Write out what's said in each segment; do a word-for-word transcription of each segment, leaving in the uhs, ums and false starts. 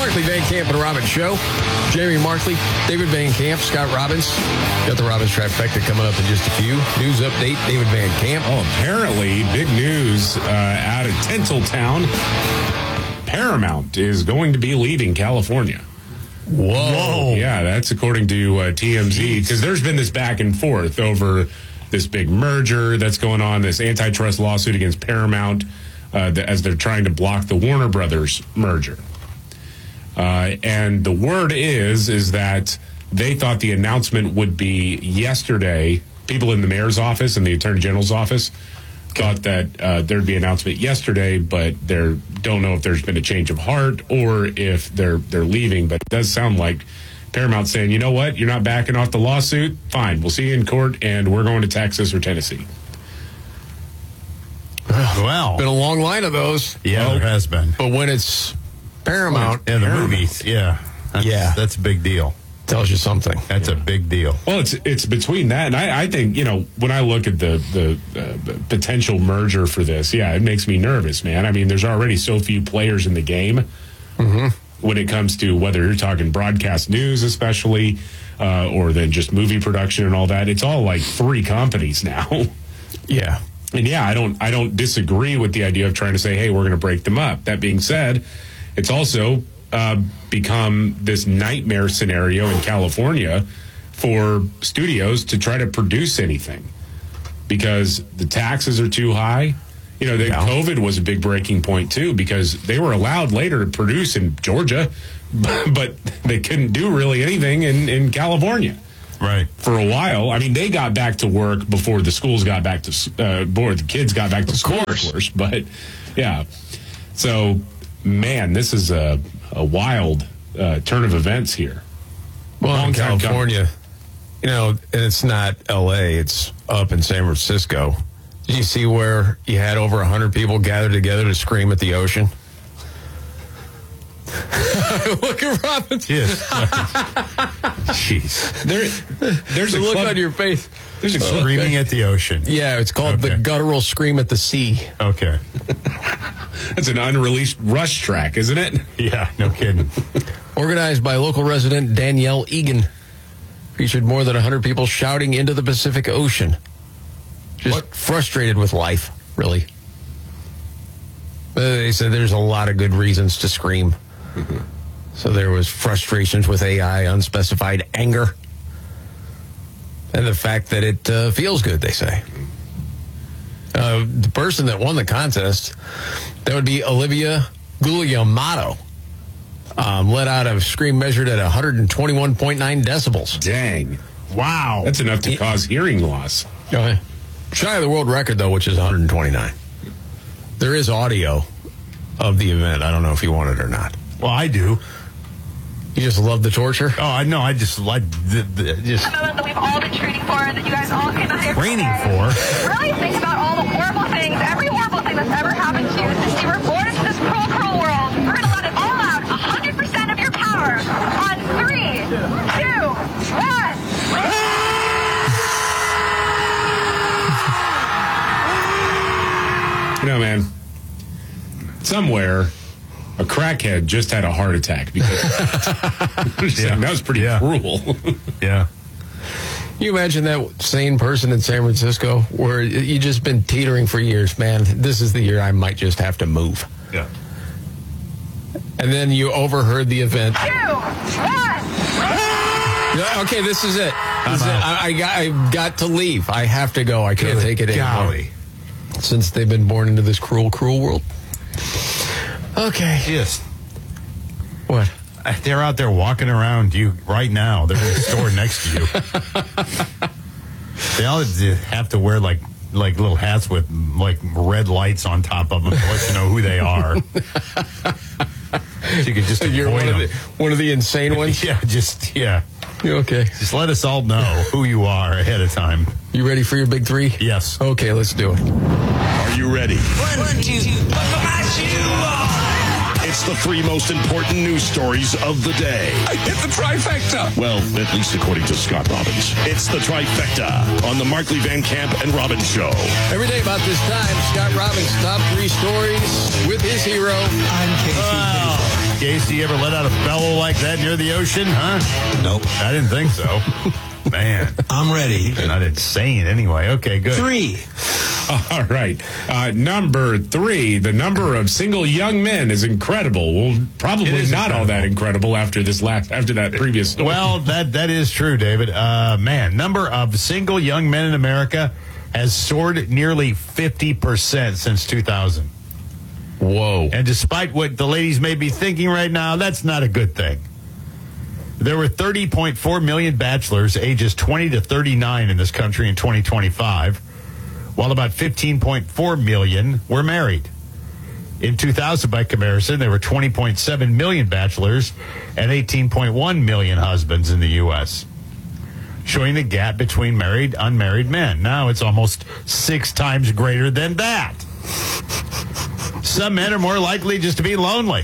Markley, Van Camp, and Robbins Show. Jamie Markley, David Van Camp, Scott Robbins. Got the Robbins trifecta coming up in just a few. News update, David Van Camp. Oh, apparently, big news uh, out of Tinseltown. Paramount is going to be leaving California. Whoa. Whoa. Yeah, that's according to uh, T M Z, because there's been this back and forth over this big merger that's going on, this antitrust lawsuit against Paramount uh, the, as they're trying to block the Warner Brothers merger. Uh, and the word is, is that they thought the announcement would be yesterday. People in the mayor's office and the attorney general's office thought that uh, there'd be an announcement yesterday, but they don't know if there's been a change of heart or if they're they're leaving. But it does sound like Paramount saying, you know what, you're not backing off the lawsuit? Fine, we'll see you in court, and we're going to Texas or Tennessee. Well, been a long line of those. Yeah, well, there has been. But when it's Paramount and the Paramount. movies, yeah, that's, yeah, that's a big deal. Tells you something. That's yeah. a big deal. Well, it's it's between that, and I, I think, you know, when I look at the the uh, potential merger for this, yeah, it makes me nervous, man. I mean, there's already so few players in the game mm-hmm. when it comes to whether you're talking broadcast news, especially, uh, or then just movie production and all that. It's all like three companies now. Yeah, and yeah, I don't I don't disagree with the idea of trying to say, hey, we're going to break them up. That being said, it's also Uh, become this nightmare scenario in California for studios to try to produce anything because the taxes are too high. You know, the yeah. COVID was a big breaking point too because they were allowed later to produce in Georgia, but they couldn't do really anything in, in California. Right. For a while. I mean, they got back to work before the schools got back to, uh, before the kids got back to school, of course. But yeah. So, man, this is a, a wild uh, turn of events here. Well, Long in California, you know, and it's not L A, it's up in San Francisco. Did you see where you had over one hundred people gathered together to scream at the ocean? Look at Robin. Yes. Jeez. There, there's the a look club, on your face. There's a screaming at the ocean. Yeah, it's called okay. the Guttural Scream at the Sea. Okay. That's an unreleased Rush track, isn't it? Yeah, no kidding. Organized by local resident Danielle Egan. Featured more than one hundred people shouting into the Pacific Ocean. Just what? Frustrated with life, really. But they said there's a lot of good reasons to scream. Mm-hmm. So there was frustrations with A I, unspecified anger, and the fact that it uh, feels good, they say. Uh, the person that won the contest, that would be Olivia Guglielmato, um, let out a scream measured at one hundred twenty-one point nine decibels. Dang. Wow. That's enough to cause hearing loss. Okay. Shy of the world record, though, which is one hundred twenty-nine. There is audio of the event. I don't know if you want it or not. Well, I do. You just love the torture? Oh, I know. I just like the, the just. The moment that we've all been training for, that you guys all came out here training for. Really think about all the horrible things, every horrible thing that's ever happened to you since you were born into this cruel, cruel world. We're going to let it all out, one hundred percent of your power. On three, two, one. You know, man, somewhere a crackhead just had a heart attack because yeah. that was pretty yeah. cruel. Yeah. You imagine that sane person in San Francisco where you just been teetering for years, man, this is the year I might just have to move. Yeah. And then you overheard the event. Two, one. Okay, this is it. This is it. I, I, got, I got to leave. I have to go. I can't Good take it anymore. golly. Since they've been born into this cruel, cruel world. Okay. Yes. What? They're out there walking around you right now. They're in the store next to you. They all have to wear like like little hats with like red lights on top of them to let you know who they are. So you could just You're avoid one them. of, the, one of the insane ones? Yeah, just, yeah. Okay. Just let us all know who you are ahead of time. You ready for your big three? Yes. Okay, let's do it. Are you ready? One, two, buckle my shoe on. It's the three most important news stories of the day. I hit the trifecta. Well, at least according to Scott Robbins. It's the trifecta on the Markley, Van Camp, and Robbins Show. Every day about this time, Scott Robbins' top three stories with his hero. I'm Casey. Oh. Casey, you ever let out a bellow like that near the ocean? Huh? Nope. I didn't think so. Man. I'm ready. Not insane anyway. Okay, good. Three. All right. Uh, number three, the number of single young men is incredible. Well, probably It is not all that incredible after this last after that previous story. Well, that that is true, David. Uh, man, number of single young men in America has soared nearly fifty percent since two thousand. Whoa. And despite what the ladies may be thinking right now, that's not a good thing. There were thirty point four million bachelors ages twenty to thirty-nine in this country in twenty twenty-five, while about fifteen point four million were married. In two thousand, by comparison, there were twenty point seven million bachelors and eighteen point one million husbands in the U S, showing the gap between married and unmarried men. Now it's almost six times greater than that. Some men are more likely just to be lonely.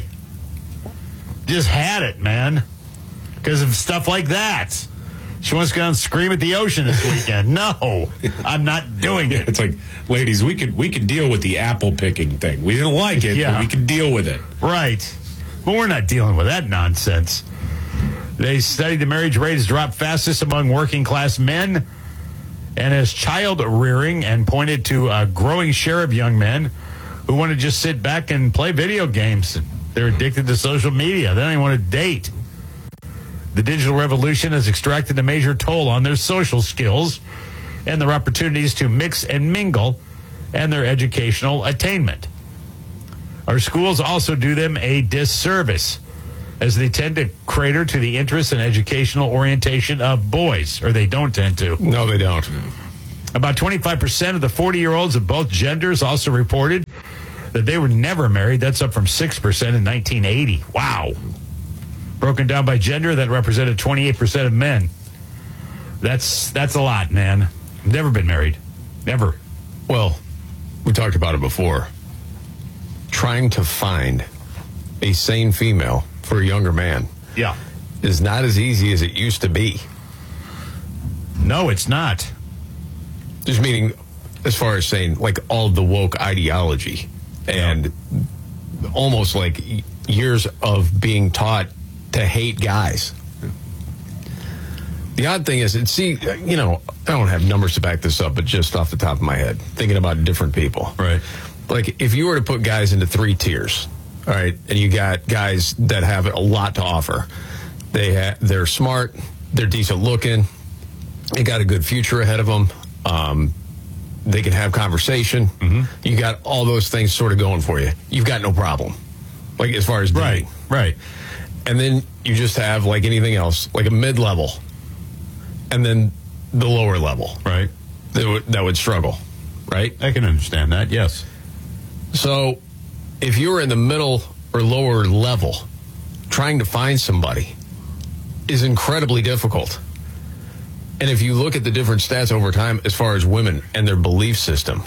Just had it, man. Because of stuff like that. She wants to go and scream at the ocean this weekend. No, I'm not doing it. It's like, ladies, we could we could deal with the apple picking thing. We didn't like it, Yeah. but we could deal with it. Right. But we're not dealing with that nonsense. They studied the marriage rate has dropped fastest among working class men and as child rearing, and pointed to a growing share of young men who want to just sit back and play video games. They're addicted to social media. They don't even want to date. The digital revolution has extracted a major toll on their social skills and their opportunities to mix and mingle and their educational attainment. Our schools also do them a disservice, as they tend to cater to the interests and educational orientation of boys, or they don't tend to. No, they don't. About twenty-five percent of the forty-year-olds of both genders also reported that they were never married. That's up from six percent in nineteen eighty. Wow. Broken down by gender, that represented twenty-eight percent of men. That's that's a lot, man. Never been married. Never. Well, we talked about it before. Trying to find a sane female for a younger man Yeah. is not as easy as it used to be. No, it's not. Just meaning, as far as saying, like, all the woke ideology and almost like years of being taught to hate guys. The odd thing is, and see, you know, I don't have numbers to back this up, but just off the top of my head, thinking about different people. Right. Like, if you were to put guys into three tiers, all right, and you got guys that have a lot to offer. They ha- they're smart, they're decent looking, they got a good future ahead of them. Um, they can have conversation. Mm-hmm. You got all those things sort of going for you. You've got no problem, like as far as dating. Right. Right. And then you just have, like anything else, like a mid-level, and then the lower level. Right. That would, that would struggle, right? I can understand that, yes. So if you're in the middle or lower level, trying to find somebody is incredibly difficult. And if you look at the different stats over time as far as women and their belief system,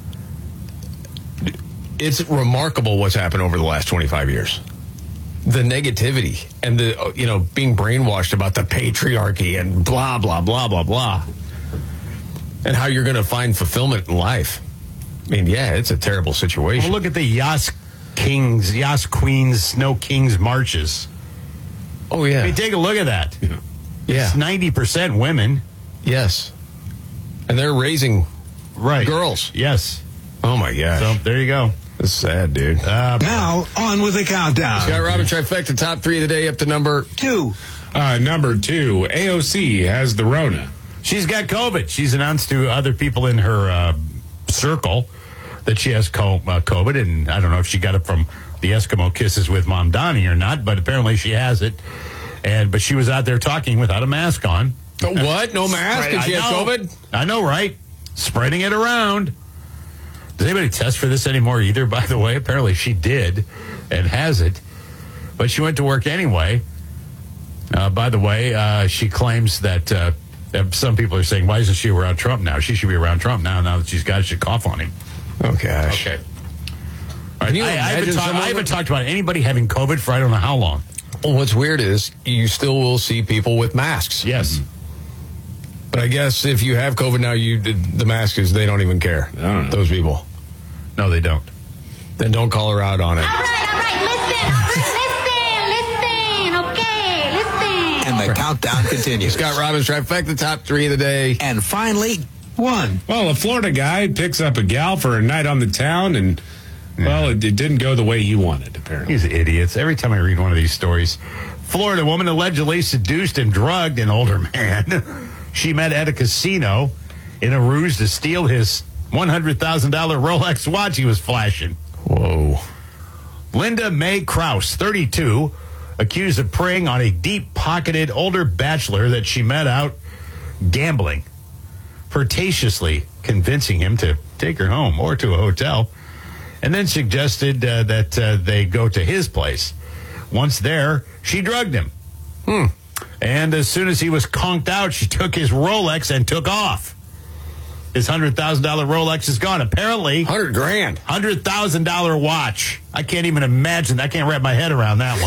it's remarkable what's happened over the last twenty-five years. The negativity and the, you know, being brainwashed about the patriarchy and blah, blah, blah, blah, blah. And how you're going to find fulfillment in life. I mean, yeah, it's a terrible situation. Well, look at the Yas Kings, Yas Queens, Snow Kings marches. Oh, yeah. I mean, take a look at that. Yeah. Yeah. It's ninety percent women. Yes. And they're raising Right. girls. Yes. Oh, my gosh. So, there you go. That's sad, dude. Uh, Now, on with the countdown. Scott Robin trifecta, top three of the day, up to number. Two. Uh, number two, A O C has the Rona. she's got COVID. She's announced to other people in her uh, circle that she has co- uh, COVID, and I don't know if she got it from the Eskimo Kisses with Mom Donnie or not, but apparently she has it. And but she was out there talking without a mask on. What? No mask? Spread- Did she I have know. COVID? I know, right? Spreading it around. Does anybody test for this anymore either, by the way? Apparently she did and has it. But she went to work anyway. Uh, by the way, uh, she claims that uh, some people are saying, why isn't she around Trump now? She should be around Trump now, now that she's got it. She should cough on him. Oh, gosh. Okay. Can you I, I, haven't imagine talk, someone I haven't with- talked about anybody having COVID for I don't know how long. Well, what's weird is you still will see people with masks. Yes. But I guess if you have COVID now, you the mask is, they don't even care. I don't know. Those people. No, they don't. Then don't call her out on it. All right, all right, listen, listen. countdown continues. Scott Robbins trifecta, top three of the day. And finally, one. Well, a Florida guy picks up a gal for a night on the town, and, well, it, it didn't go the way he wanted, apparently. These idiots. Every time I read one of these stories. Florida woman allegedly seduced and drugged an older man she met at a casino in a ruse to steal his one hundred thousand dollars Rolex watch he was flashing. Whoa. Linda Mae Krause, thirty-two, accused of preying on a deep-pocketed older bachelor that she met out gambling, flirtatiously convincing him to take her home or to a hotel, and then suggested uh, that uh, they go to his place. Once there, she drugged him. Hmm. And as soon as he was conked out, she took his Rolex and took off. His one hundred thousand dollars Rolex is gone. Apparently, one hundred grand. one hundred thousand dollars watch. I can't even imagine. I can't wrap my head around that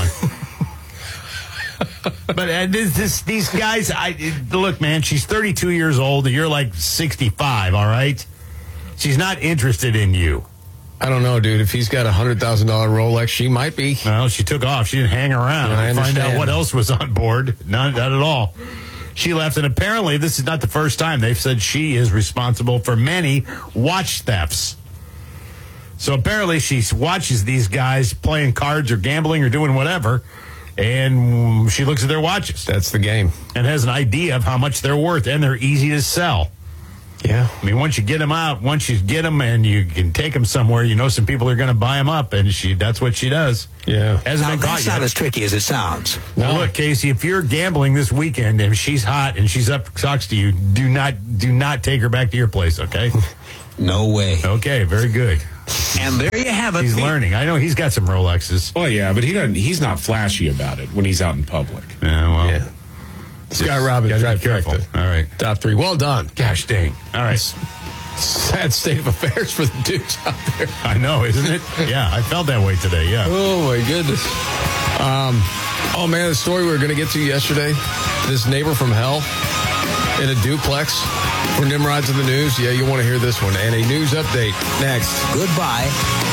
one. But uh, this, this, these guys, I look, man, she's thirty-two years old, and you're like sixty-five, all right? She's not interested in you. I don't know, dude. If he's got a one hundred thousand dollars Rolex, she might be. Well, she took off. She didn't hang around Yeah, I and find understand. out what else was on board. Not, not at all. She left, and apparently this is not the first time. They've said she is responsible for many watch thefts. So apparently she watches these guys playing cards or gambling or doing whatever, and she looks at their watches That's the game. and has an idea of how much they're worth, and they're easy to sell. Yeah. I mean, once you get them out, once you get them and you can take them somewhere, you know some people are going to buy them up, and she that's what she does. Yeah. Hasn't Now, been caught that's yet. not as tricky as it sounds. Well, look, Casey, if you're gambling this weekend and she's hot and she's up talks to you, do not do not take her back to your place, okay? No way. Okay, very good. And there you have it. He's learning. I know he's got some Rolexes. Well, yeah, but he doesn't. He's not flashy about it when he's out in public. Yeah, well, Yeah. Scott Robbins, gotta be careful. trifecta. All right. Top three. Well done. Gosh dang. All right. Sad state of affairs for the dudes out there. I know, isn't it? Yeah, I felt that way today, yeah. Oh, my goodness. Um, oh, man, the story we were going to get to yesterday, this neighbor from hell in a duplex for Nimrod's in the news. Yeah, you want to hear this one. And a news update next. Goodbye.